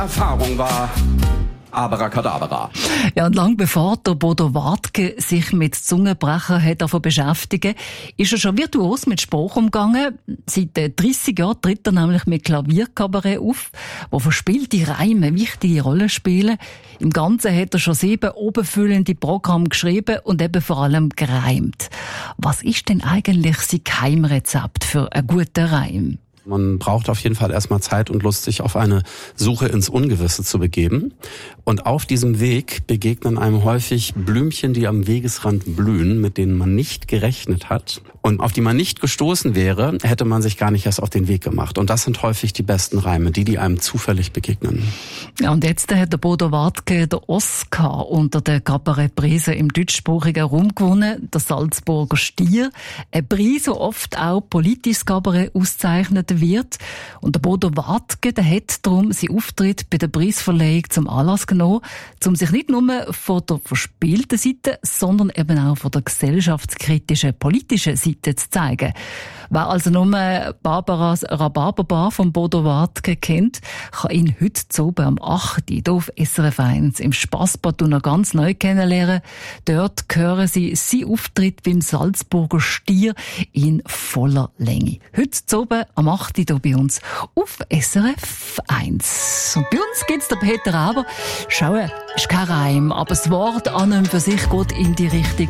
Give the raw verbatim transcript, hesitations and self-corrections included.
Erfahrung war Abracadabra. Ja, und lang bevor der Bodo Wartke sich mit Zungenbrecher hat davon beschäftigen, ist er schon virtuos mit Sprache umgegangen. Seit dreissig Jahren tritt er nämlich mit Klavierkabarett auf, wo verspielte Reime eine wichtige Rolle spielen. Im Ganzen hat er schon sieben obenfüllende Programme geschrieben und eben vor allem gereimt. Was ist denn eigentlich sein Geheimrezept für einen guten Reim? Man braucht auf jeden Fall erstmal Zeit und Lust, sich auf eine Suche ins Ungewisse zu begeben. Und auf diesem Weg begegnen einem häufig Blümchen, die am Wegesrand blühen, mit denen man nicht gerechnet hat. Und auf die man nicht gestoßen wäre, hätte man sich gar nicht erst auf den Weg gemacht. Und das sind häufig die besten Reime, die, die einem zufällig begegnen. Ja, und jetzt hat der Bodo Wartke den Oscar unter den Kabarettpreisen im deutschsprachigen Raum gewonnen, der Salzburger Stier. Ein Preis, so oft auch politisches Kabarett auszeichnet wird. Und der Bodo Wartke, der hat darum seinen Auftritt bei der Preisverleihung zum Anlass genommen, um sich nicht nur von der verspielten Seite, sondern eben auch von der gesellschaftskritischen, politischen Seite zu zeigen. Wer also nur Barbaras Rhabarberbar von Bodo Wartke kennt, kann ihn heute zu oben am acht Uhr hier auf S R F eins im Spassbad noch ganz neu kennenlernen. Dort hören Sie seinen Auftritt beim Salzburger Stier in voller Länge. Heute zu oben am acht Uhr hier bei uns auf S R F eins. Und bei uns gibt's den Peter Aber. Schauen, ist kein Reim, aber das Wort an und für sich geht in die Richtung